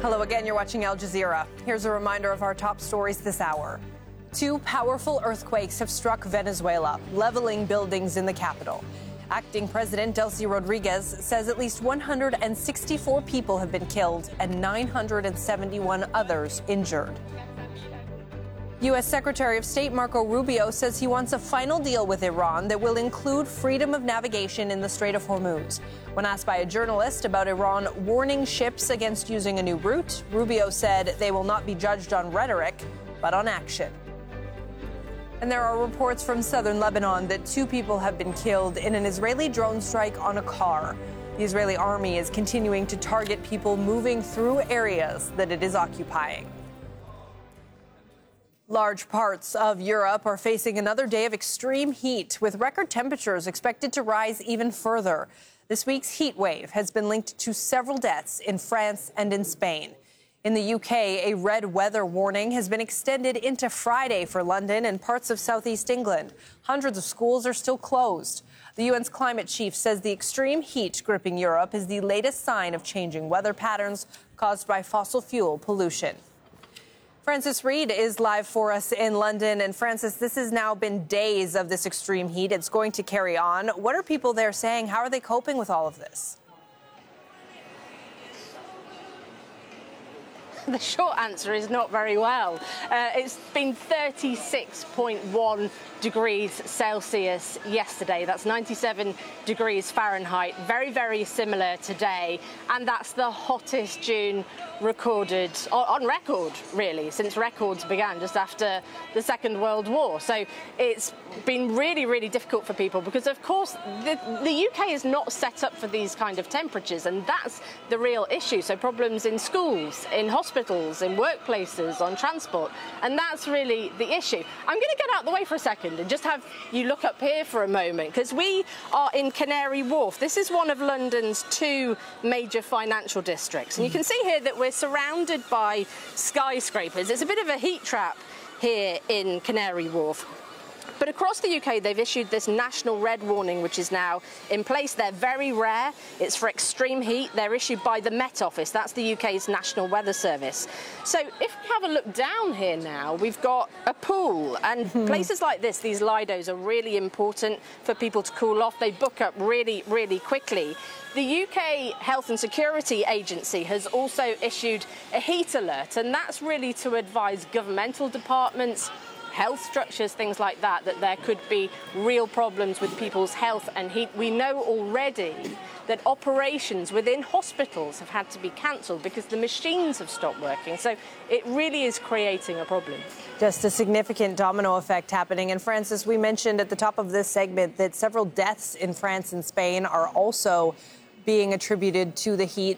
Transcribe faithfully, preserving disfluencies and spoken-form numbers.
Hello again, you're watching Al Jazeera. Here's a reminder of our top stories this hour. Two powerful earthquakes have struck Venezuela, leveling buildings in the capital. Acting President Delcy Rodriguez says at least one hundred sixty-four people have been killed and nine hundred seventy-one others injured. U S. Secretary of State Marco Rubio says he wants a final deal with Iran that will include freedom of navigation in the Strait of Hormuz. When asked by a journalist about Iran warning ships against using a new route, Rubio said they will not be judged on rhetoric, but on action. And there are reports from southern Lebanon that two people have been killed in an Israeli drone strike on a car. The Israeli army is continuing to target people moving through areas that it is occupying. Large parts of Europe are facing another day of extreme heat, with record temperatures expected to rise even further. This week's heat wave has been linked to several deaths in France and in Spain. In the U K, a red weather warning has been extended into Friday for London and parts of southeast England. Hundreds of schools are still closed. The U N's climate chief says the extreme heat gripping Europe is the latest sign of changing weather patterns caused by fossil fuel pollution. Francis Reid is live for us in London. And Francis, this has now been days of this extreme heat. It's going to carry on. What are people there saying? How are they coping with all of this? The short answer is not very well. Uh, it's been thirty-six point one degrees Celsius yesterday. That's ninety-seven degrees Fahrenheit. Very, very similar today. And that's the hottest June recorded, on record, really, since records began just after the Second World War. So it's been really, really difficult for people because, of course, the, the U K is not set up for these kind of temperatures, and that's the real issue. So problems in schools, in hospitals, in workplaces, on transport, and that's really the issue. I'm going to get out of the way for a second and just have you look up here for a moment, because we are in Canary Wharf. This is one of London's two major financial districts, and you can see here that we're surrounded by skyscrapers. It's a bit of a heat trap here in Canary Wharf. But across the U K, they've issued this national red warning, which is now in place. They're very rare. It's for extreme heat. They're issued by the Met Office. That's the U K's National Weather Service. So if we have a look down here now, we've got a pool. And mm-hmm. places like this, these Lidos, are really important for people to cool off. They book up really, really quickly. The U K Health and Security Agency has also issued a heat alert, and that's really to advise governmental departments, health structures, things like that, that there could be real problems with people's health and heat. We know already that operations within hospitals have had to be cancelled because the machines have stopped working. So it really is creating a problem. Just a significant domino effect happening. And Francis, we mentioned at the top of this segment that several deaths in France and Spain are also being attributed to the heat.